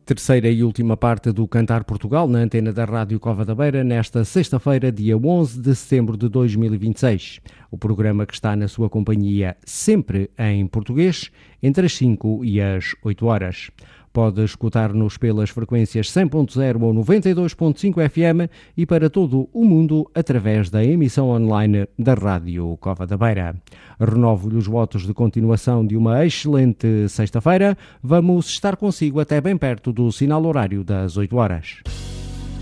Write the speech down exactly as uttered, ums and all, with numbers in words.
Terceira e última parte do Cantar Portugal na antena da Rádio Cova da Beira nesta sexta-feira, dia onze de setembro de dois mil e vinte e seis. O programa que está na sua companhia sempre em português, entre as cinco e as oito horas. Pode escutar-nos pelas frequências cem ponto zero ou noventa e dois ponto cinco F M e para todo o mundo através da emissão online da Rádio Cova da Beira. Renovo-lhe os votos de continuação de uma excelente sexta-feira. Vamos estar consigo até bem perto do sinal horário das oito horas.